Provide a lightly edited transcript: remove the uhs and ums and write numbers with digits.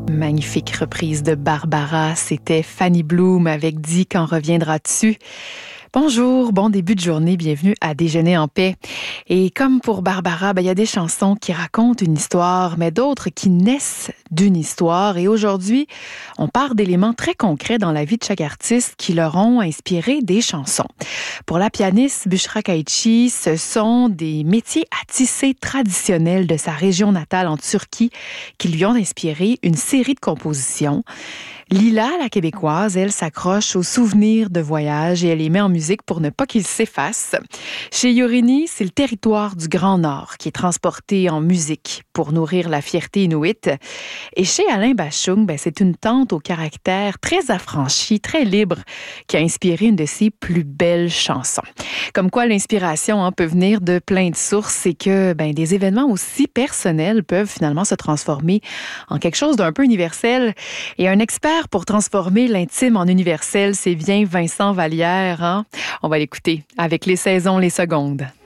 Magnifique reprise de Barbara, c'était Fanny Bloom avec « Dis quand reviendras-tu ». Bonjour, bon début de journée, bienvenue à Déjeuner en paix. Et comme pour Barbara, il y a des chansons qui racontent une histoire, mais d'autres qui naissent d'une histoire. Et aujourd'hui, on part d'éléments très concrets dans la vie de chaque artiste qui leur ont inspiré des chansons. Pour la pianiste Bushra Kayci, ce sont des métiers à tisser traditionnels de sa région natale en Turquie qui lui ont inspiré une série de compositions. Lila, la québécoise, elle s'accroche aux souvenirs de voyage et elle les met en musique pour ne pas qu'ils s'effacent. Chez Yorini, c'est le territoire du Grand Nord qui est transporté en musique pour nourrir la fierté inuite. Et chez Alain Bachung, c'est une tante au caractère très affranchi, très libre, qui a inspiré une de ses plus belles chansons. Comme quoi l'inspiration peut venir de plein de sources et que des événements aussi personnels peuvent finalement se transformer en quelque chose d'un peu universel. Et un expert pour transformer l'intime en universel, c'est bien Vincent Vallière. On va l'écouter avec Les saisons, les secondes.